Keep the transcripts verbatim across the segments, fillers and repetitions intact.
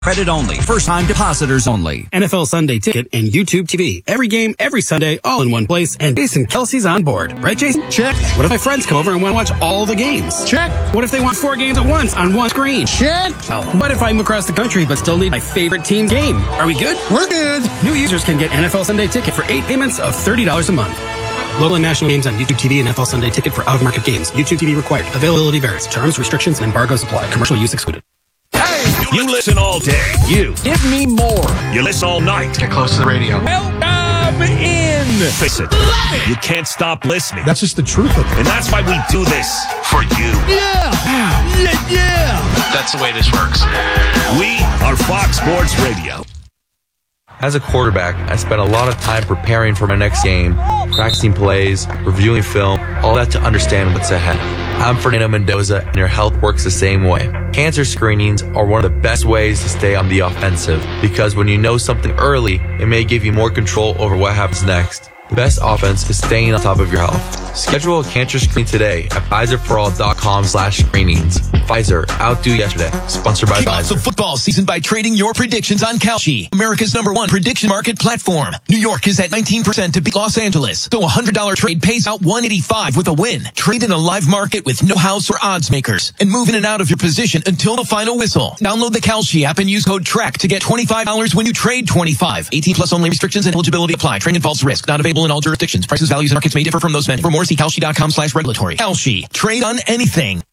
Credit only. First-time depositors only. N F L Sunday Ticket and YouTube T V. Every game, every Sunday, all in one place. And Jason Kelsey's on board. Right, Jason? Check. What if my friends come over and want to watch all the games? Check. What if they want four games at once on one screen? Check. Oh, what if I move across the country but still need my favorite team's game? Are we good? We're good. New users can get N F L Sunday Ticket for eight payments of thirty dollars a month. Local and national games on YouTube T V and N F L Sunday Ticket for out-of-market games. YouTube T V required. Availability varies. Terms, restrictions, and embargoes apply. Commercial use excluded. You listen all day. You. Give me more. You listen all night. Get close to the radio. Welcome in. Face it. You can't stop listening. That's just the truth of it. And that's why we do this for you. Yeah. Yeah. Yeah. That's the way this works. We are Fox Sports Radio. As a quarterback, I spent a lot of time preparing for my next game, practicing plays, reviewing film, all that to understand what's ahead. I'm Fernando Mendoza, and your health works the same way. Cancer screenings are one of the best ways to stay on the offensive, because when you know something early, it may give you more control over what happens next. The best offense is staying on top of your health. Schedule a cancer screening today at Pfizer for all dot com slash screenings. Pfizer, outdo yesterday. Sponsored by Kick off the Pfizer. football season by trading your predictions on Kalshi, America's number one prediction market platform. New York is at nineteen percent to beat Los Angeles, so a one hundred dollars trade pays out one eighty-five with a win. Trade in a live market with no house or odds makers, and move in and out of your position until the final whistle. Download the Kalshi app and use code TRACK to get twenty-five dollars when you trade twenty-five. eighteen plus only. Restrictions and eligibility apply. Trade involves risk. Not available in all jurisdictions. Prices, values, and markets may differ from those mentioned. For more, see Kalshi dot com slash regulatory. Kalshi. Trade on anything.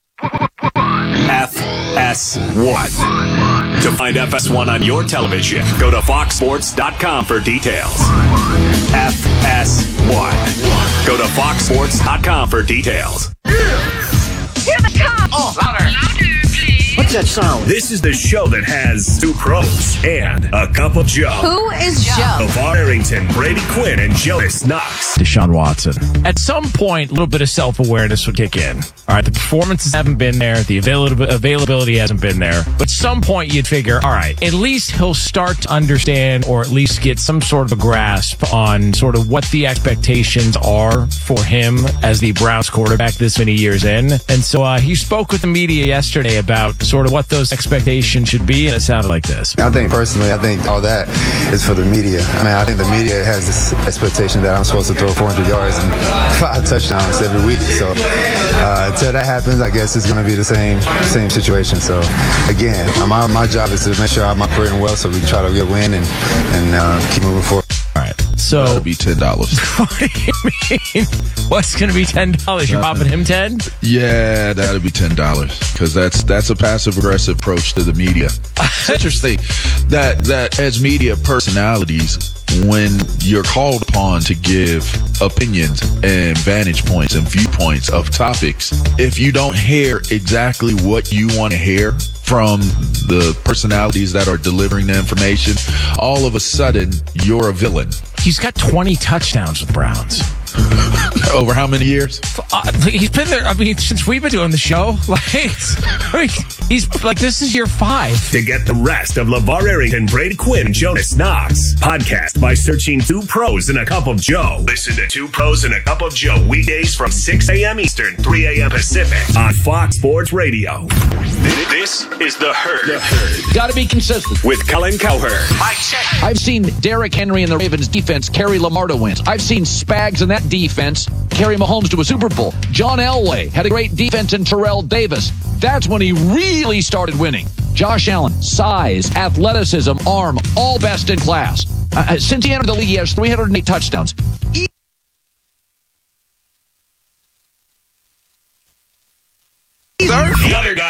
F S one. To find F S one on your television, go to fox sports dot com for details. F S one. Go to fox sports dot com for details. Here they come! Oh, louder! Louder, please! What's that sound? This is the show that has two pros and a cup of Joe. Who is Joe? LeVar Arrington, Brady Quinn, and Jonas Knox. Deshaun Watson. At some point, a little bit of self-awareness would kick in. All right, the performances haven't been there. The avail- availability hasn't been there. But at some point, you'd figure, all right, at least he'll start to understand or at least get some sort of a grasp on sort of what the expectations are for him as the Browns quarterback this many years in. And so uh, he spoke with the media yesterday about sort of what those expectations should be, and it sounded like this. I think personally, I think all that is for the media. I mean, I think the media has this expectation that I'm supposed to throw four hundred yards and five touchdowns every week. So uh, until that happens, I guess it's going to be the same same situation. So again, my my job is to make sure I'm operating well, so we can try to get a win and and uh, keep moving forward. All right, so that'll be ten dollars. What do you mean? What's going to be ten dollars? You're popping him ten? Yeah, that'll be ten dollars because that's that's a passive aggressive approach to the media. It's interesting that that as media personalities, when you're called upon to give opinions and vantage points and viewpoints of topics, if you don't hear exactly what you want to hear from the personalities that are delivering the information, all of a sudden you're a villain. He's got twenty touchdowns with the Browns. Over how many years? Uh, he's been there, I mean, since we've been doing the show. Like, I mean, he's like, this is year five. To get the rest of LeVar Arrington, Brady Quinn, and Jonas Knox, podcast by searching Two Pros and a Cup of Joe. Listen to Two Pros and a Cup of Joe weekdays from six a.m. Eastern, three a.m. Pacific on Fox Sports Radio. This is The Herd. The Herd. Got to be consistent. With Colin Cowherd. Mike check. I've seen Derrick Henry and the Ravens defense carry Lamar to wins. I've seen Spags in that defense carry Mahomes to a Super Bowl. John Elway had a great defense in Terrell Davis. That's when he really started winning. Josh Allen, size, athleticism, arm, all best in class. Uh, since he entered the league, he has three hundred eight touchdowns. The other guy.